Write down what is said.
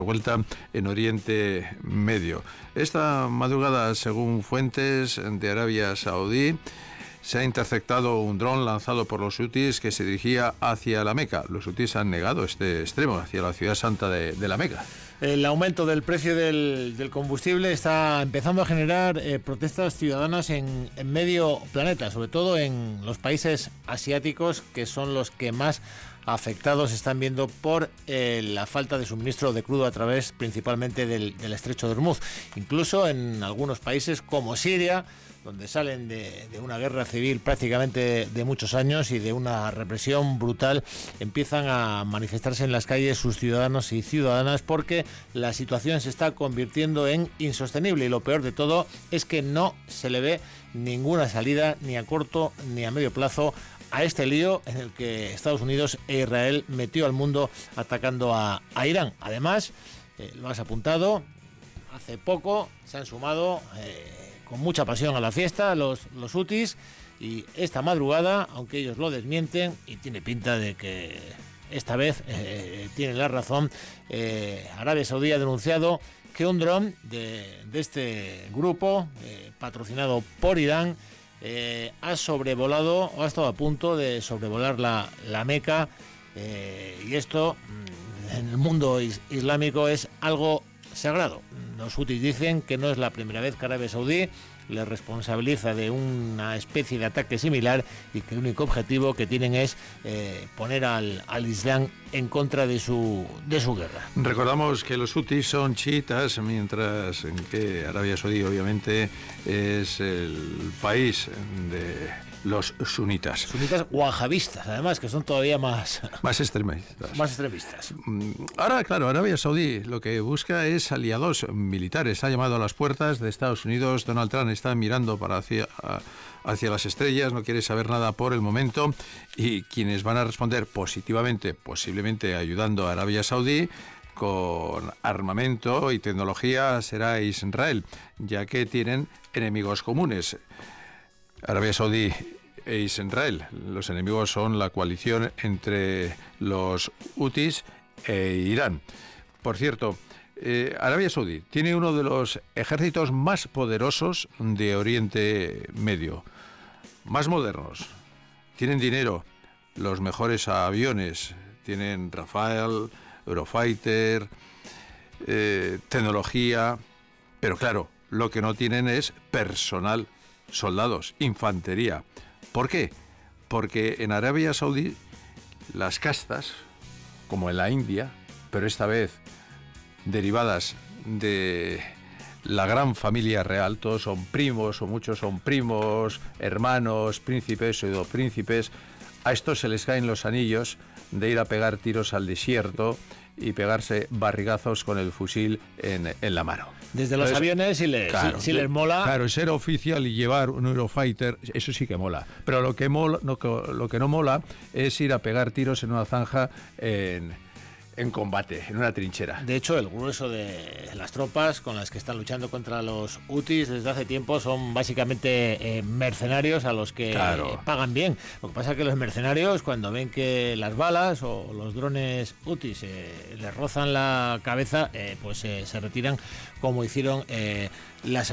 vuelta en Oriente Medio. Esta madrugada, según fuentes de Arabia Saudí, se ha interceptado un dron lanzado por los hutis que se dirigía hacia la Meca. Los hutis han negado este extremo, hacia la ciudad santa de la Meca. El aumento del precio del combustible está empezando a generar protestas ciudadanas en medio planeta, sobre todo en los países asiáticos, que son los que más afectados están viendo por la falta de suministro de crudo a través principalmente del estrecho de Hormuz. Incluso en algunos países como Siria, donde salen de una guerra civil prácticamente de muchos años y de una represión brutal, empiezan a manifestarse en las calles sus ciudadanos y ciudadanas porque la situación se está convirtiendo en insostenible, y lo peor de todo es que no se le ve ninguna salida ni a corto ni a medio plazo a este lío en el que Estados Unidos e Israel metió al mundo atacando a Irán. Además, lo has apuntado, hace poco se han sumado con mucha pasión a la fiesta los hutis, y esta madrugada, aunque ellos lo desmienten, y tiene pinta de que esta vez tienen la razón, Arabia Saudí ha denunciado que un dron de este grupo, patrocinado por Irán, ha sobrevolado, o ha estado a punto de sobrevolar la Meca, y esto en el mundo islámico es algo sagrado. Los hutis dicen que no es la primera vez que Arabia Saudí le responsabiliza de una especie de ataque similar, y que el único objetivo que tienen es poner al Islam en contra de su guerra. Recordamos que los hutis son chiitas, mientras que Arabia Saudí obviamente es el país de los sunitas. Sunitas wahabistas, además, que son todavía más extremistas. Más extremistas. Ahora, claro, Arabia Saudí lo que busca es aliados militares. Ha llamado a las puertas de Estados Unidos. Donald Trump está mirando hacia las estrellas, no quiere saber nada por el momento, y quienes van a responder positivamente, posiblemente ayudando a Arabia Saudí con armamento y tecnología, será Israel, ya que tienen enemigos comunes. Arabia Saudí e Israel. Los enemigos son la coalición entre los hutis e Irán. Por cierto, Arabia Saudí tiene uno de los ejércitos más poderosos de Oriente Medio, más modernos. Tienen dinero, los mejores aviones, tienen Rafale, Eurofighter, tecnología, pero claro, lo que no tienen es personal, soldados, infantería. ¿Por qué? Porque en Arabia Saudí las castas, como en la India, pero esta vez derivadas de la gran familia real, todos son primos, o muchos son primos, hermanos, príncipes, pseudopríncipes, a estos se les caen los anillos de ir a pegar tiros al desierto y pegarse barrigazos con el fusil en la mano. Desde los aviones, si les mola. Claro, ser oficial y llevar un Eurofighter, eso sí que mola. Pero lo que no mola es ir a pegar tiros en una zanja en combate, en una trinchera. De hecho, el grueso de las tropas con las que están luchando contra los hutis desde hace tiempo son básicamente mercenarios a los que pagan bien. Lo que pasa es que los mercenarios, cuando ven que las balas o los drones hutis les rozan la cabeza, pues se retiran, como hicieron las